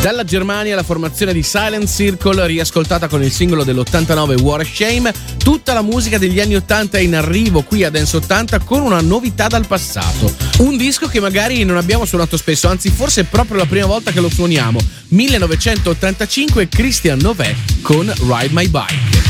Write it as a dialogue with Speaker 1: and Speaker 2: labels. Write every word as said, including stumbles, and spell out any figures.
Speaker 1: Dalla Germania la formazione di Silent Circle, riascoltata con il singolo dell'ottantanove War a Shame. Tutta la musica degli anni ottanta è in arrivo qui a Dance ottanta con una novità dal passato. Un disco che magari non abbiamo suonato spesso, anzi forse è proprio la prima volta che lo suoniamo. millenovecentottantacinque, Christian Nové con Ride My Bike.